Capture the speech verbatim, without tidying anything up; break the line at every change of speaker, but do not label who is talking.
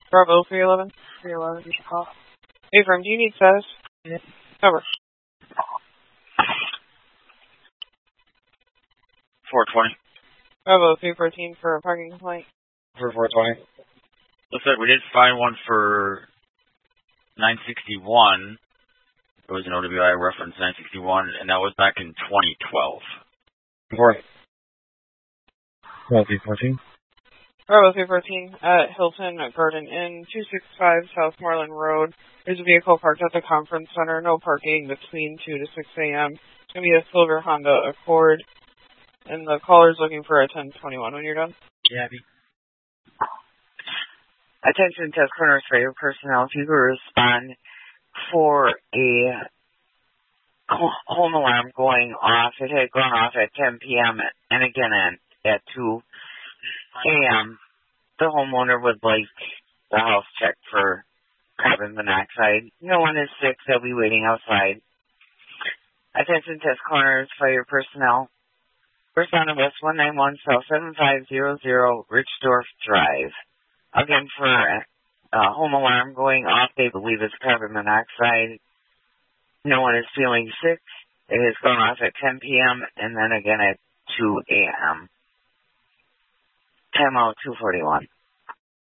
Bravo three eleven. three eleven, you should call. Hey, firm, do you need status? Yeah. Cover.
four twenty.
Bravo three fourteen for a parking complaint.
For four twenty.
Looks like we did find one for nine sixty-one. It was an O W I reference nine sixty-one, and that was back in twenty twelve.
Four. Bravo three fourteen.
Bravo three fourteen at Hilton Garden Inn, two sixty-five South Moreland Road. There's a vehicle parked at the conference center. No parking between two to six a.m. It's going to be a silver Honda Accord. And the caller's looking for a ten twenty-one when you're done.
Yeah, Abby.
Attention test corners for your personnel. If you could respond for a home alarm going off. It had gone off at ten p.m. and again at, at two a.m. The homeowner would like the house checked for carbon monoxide. No one is sick. They'll be waiting outside. Attention test corners for your personnel. First on the West one nine one South seven five zero zero Richdorf Drive. Again, for a uh, home alarm going off, they believe it's carbon monoxide. No one is feeling sick. It has gone off at ten p.m. and then again at two a.m. Time out two forty-one.